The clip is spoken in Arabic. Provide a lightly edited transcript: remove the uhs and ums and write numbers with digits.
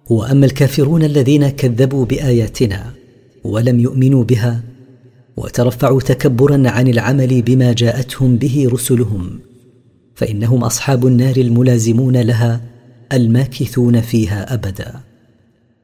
وأما الكافرون الذين كذبوا بآياتنا ولم يؤمنوا بها وترفعوا تكبرا عن العمل بما جاءتهم به رسلهم فإنهم أصحاب النار الملازمون لها الماكثون فيها أبدا.